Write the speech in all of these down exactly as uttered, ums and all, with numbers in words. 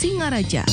Singaraja.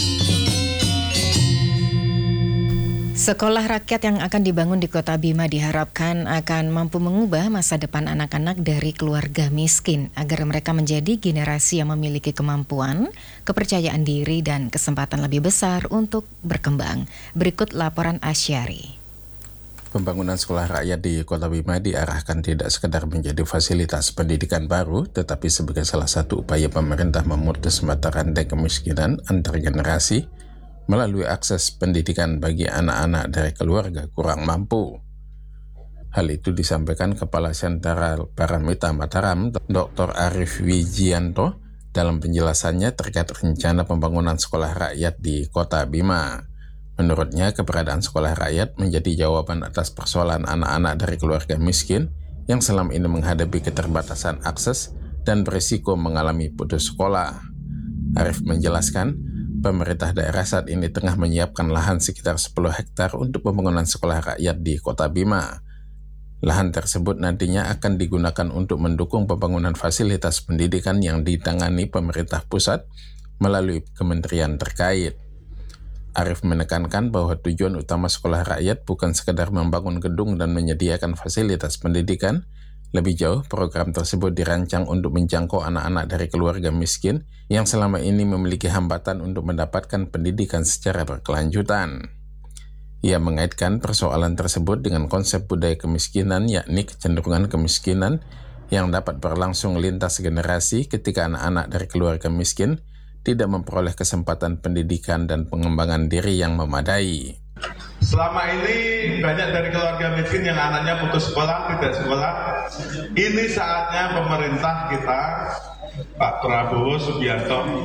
Sekolah rakyat yang akan dibangun di Kota Bima diharapkan akan mampu mengubah masa depan anak-anak dari keluarga miskin agar mereka menjadi generasi yang memiliki kemampuan, kepercayaan diri, dan kesempatan lebih besar untuk berkembang. Berikut laporan Asyari. Pembangunan sekolah rakyat di Kota Bima diarahkan tidak sekedar menjadi fasilitas pendidikan baru, tetapi sebagai salah satu upaya pemerintah memutus mata rantai kemiskinan antar generasi melalui akses pendidikan bagi anak-anak dari keluarga kurang mampu. Hal itu disampaikan Kepala Sentral Paramita Mataram, Doktor Arif Wijianto, dalam penjelasannya terkait rencana pembangunan sekolah rakyat di Kota Bima. Menurutnya, keberadaan sekolah rakyat menjadi jawaban atas persoalan anak-anak dari keluarga miskin yang selama ini menghadapi keterbatasan akses dan berisiko mengalami putus sekolah. Arif menjelaskan, pemerintah daerah saat ini tengah menyiapkan lahan sekitar sepuluh hektar untuk pembangunan sekolah rakyat di Kota Bima. Lahan tersebut nantinya akan digunakan untuk mendukung pembangunan fasilitas pendidikan yang ditangani pemerintah pusat melalui kementerian terkait. Arif menekankan bahwa tujuan utama sekolah rakyat bukan sekedar membangun gedung dan menyediakan fasilitas pendidikan. Lebih jauh, program tersebut dirancang untuk menjangkau anak-anak dari keluarga miskin yang selama ini memiliki hambatan untuk mendapatkan pendidikan secara berkelanjutan. Ia mengaitkan persoalan tersebut dengan konsep budaya kemiskinan, yakni kecenderungan kemiskinan yang dapat berlangsung lintas generasi ketika anak-anak dari keluarga miskin tidak memperoleh kesempatan pendidikan dan pengembangan diri yang memadai. Selama ini banyak dari keluarga miskin yang anaknya putus sekolah, tidak sekolah. Ini saatnya pemerintah kita, Pak Prabowo Subianto,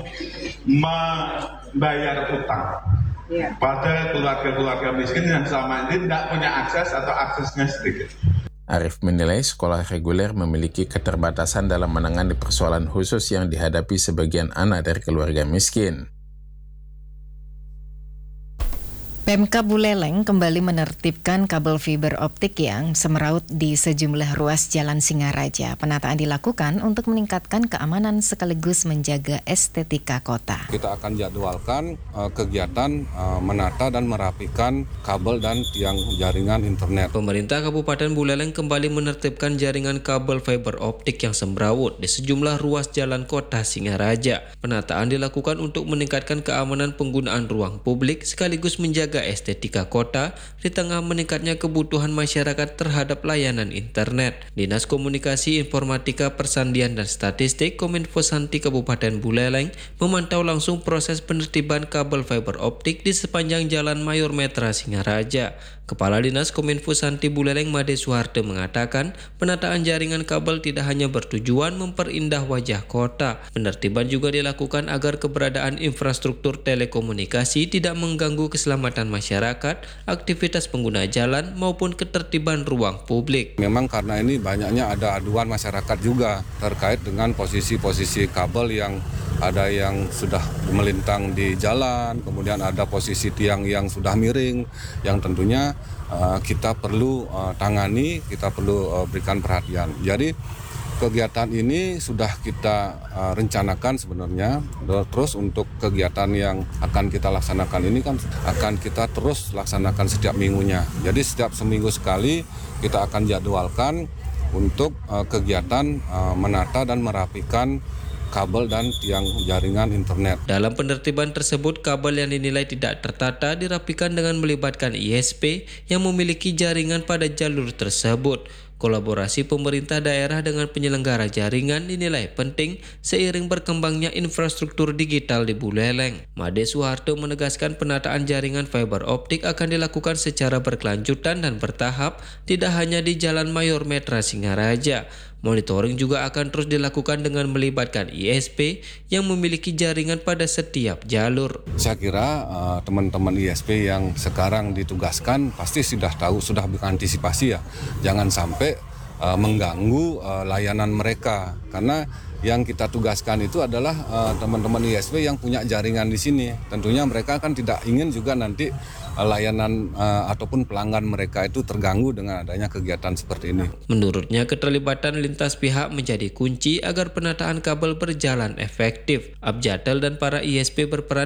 membayar utang pada keluarga-keluarga miskin yang selama ini tidak punya akses atau aksesnya sedikit. Arif menilai sekolah reguler memiliki keterbatasan dalam menangani persoalan khusus yang dihadapi sebagian anak dari keluarga miskin. Pemkab Buleleng kembali menertibkan kabel fiber optik yang semeraut di sejumlah ruas jalan Singaraja. Penataan dilakukan untuk meningkatkan keamanan sekaligus menjaga estetika kota. Kita akan jadwalkan uh, kegiatan uh, menata dan merapikan kabel dan tiang jaringan internet. Pemerintah Kabupaten Buleleng kembali menertibkan jaringan kabel fiber optik yang semrawut di sejumlah ruas jalan kota Singaraja. Penataan dilakukan untuk meningkatkan keamanan penggunaan ruang publik sekaligus menjaga estetika kota di tengah meningkatnya kebutuhan masyarakat terhadap layanan internet. Dinas Komunikasi Informatika Persandian dan Statistik Kominfo Santi Kabupaten Buleleng memantau langsung proses penertiban kabel fiber optik di sepanjang Jalan Mayor Metra Singaraja. Kepala Dinas Kominfo Santi Buleleng Made Suharto mengatakan penataan jaringan kabel tidak hanya bertujuan memperindah wajah kota. Penertiban juga dilakukan agar keberadaan infrastruktur telekomunikasi tidak mengganggu keselamatan masyarakat, aktivitas pengguna jalan maupun ketertiban ruang publik. Memang karena ini banyaknya ada aduan masyarakat juga terkait dengan posisi-posisi kabel yang ada yang sudah melintang di jalan, kemudian ada posisi tiang yang sudah miring, yang tentunya uh, kita perlu uh, tangani, kita perlu uh, berikan perhatian. Jadi kegiatan ini sudah kita uh, rencanakan sebenarnya, terus untuk kegiatan yang akan kita laksanakan ini kan akan kita terus laksanakan setiap minggunya. Jadi setiap seminggu sekali kita akan jadwalkan untuk uh, kegiatan uh, menata dan merapikan kabel dan tiang jaringan internet. Dalam penertiban tersebut, kabel yang dinilai tidak tertata dirapikan dengan melibatkan I S P yang memiliki jaringan pada jalur tersebut. Kolaborasi pemerintah daerah dengan penyelenggara jaringan dinilai penting seiring berkembangnya infrastruktur digital di Buleleng. Made Suharto menegaskan penataan jaringan fiber optik akan dilakukan secara berkelanjutan dan bertahap, tidak hanya di Jalan Mayor Metra Singaraja. Monitoring juga akan terus dilakukan dengan melibatkan I S P yang memiliki jaringan pada setiap jalur. Saya kira uh, teman-teman I S P yang sekarang ditugaskan pasti sudah tahu, sudah mengantisipasi ya. Jangan sampai uh, mengganggu uh, layanan mereka, karena yang kita tugaskan itu adalah uh, teman-teman I S P yang punya jaringan di sini. Tentunya mereka kan tidak ingin juga nanti uh, layanan uh, ataupun pelanggan mereka itu terganggu dengan adanya kegiatan seperti ini. Menurutnya, keterlibatan lintas pihak menjadi kunci agar penataan kabel berjalan efektif. Abjatel dan para I S P berperan